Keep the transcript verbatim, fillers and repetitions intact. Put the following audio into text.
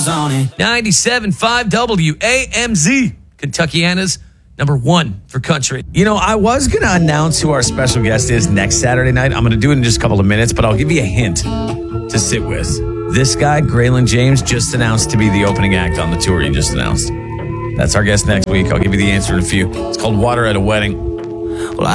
stars on it. ninety-seven point five W A M Z, Kentuckiana's number one for country. You know, I was going to announce who our special guest is next Saturday night. I'm going to do it in just a couple of minutes, but I'll give you a hint to sit with. This guy, Graylin James, just announced to be the opening act on the tour he just announced. That's our guest next week. I'll give you the answer in a few. It's called Water at a Wedding.